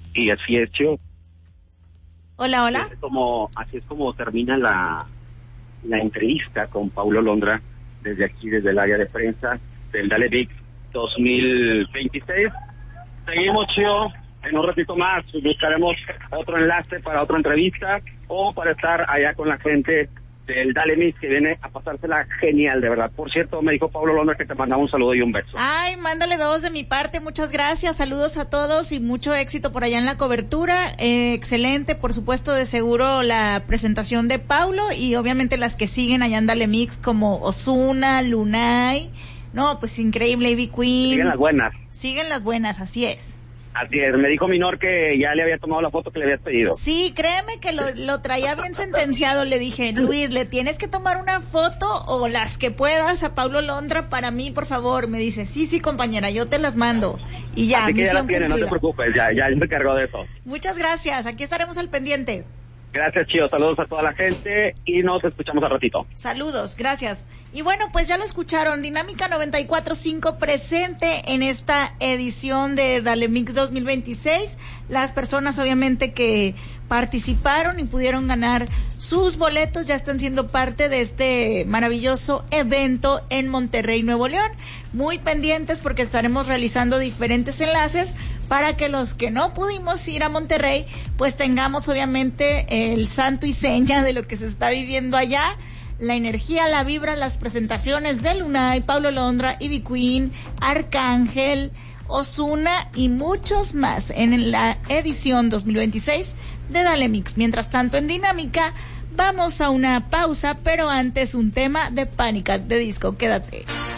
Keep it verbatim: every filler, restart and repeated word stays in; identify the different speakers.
Speaker 1: Y así es, Chio.
Speaker 2: Hola, hola.
Speaker 1: Así es como, así es como termina la, la entrevista con Paulo Londra desde aquí, desde el área de prensa del Dale Mix dos mil veintiséis. Seguimos, Chio. En un ratito más buscaremos otro enlace para otra entrevista o para estar allá con la gente del Dale Mix, que viene a pasársela genial, de verdad. Por cierto, me dijo Paulo Londra que te mandaba un saludo y un beso.
Speaker 2: Ay, mándale dos de mi parte, muchas gracias, saludos a todos y mucho éxito por allá en la cobertura. Eh, excelente, por supuesto, de seguro la presentación de Paulo y obviamente las que siguen allá en Dale Mix como Ozuna, Lunay. No, pues increíble, Ivy Queen.
Speaker 1: Siguen las buenas.
Speaker 2: Siguen las buenas, así es.
Speaker 1: Así es, me dijo Minor que ya le había tomado la foto que le habías pedido.
Speaker 2: Sí, créeme que lo, lo traía bien sentenciado. Le dije, Luis, le tienes que tomar una foto o las que puedas a Paulo Londra para mí, por favor. Me dice, sí, sí, compañera, yo te las mando. Y ya,
Speaker 1: así que ya las tiene,
Speaker 2: cumplida.
Speaker 1: no te preocupes, ya, ya se encargó de eso.
Speaker 2: Muchas gracias, aquí estaremos al pendiente.
Speaker 1: Gracias, Chio, saludos a toda la gente y nos escuchamos al ratito.
Speaker 2: Saludos, gracias. Y bueno, pues ya lo escucharon, Dinámica noventa y cuatro punto cinco presente en esta edición de Dale Mix dos mil veintiséis. Las personas obviamente que participaron y pudieron ganar sus boletos ya están siendo parte de este maravilloso evento en Monterrey, Nuevo León. Muy pendientes porque estaremos realizando diferentes enlaces para que los que no pudimos ir a Monterrey, pues tengamos obviamente el santo y seña de lo que se está viviendo allá. La energía, la vibra, las presentaciones de Lunay, Paulo Londra, Ivy Queen, Arcángel, Ozuna y muchos más en la edición dos mil veintiséis de Dale Mix. Mientras tanto, en Dinámica, vamos a una pausa, pero antes un tema de Panic! At the Disco. Quédate.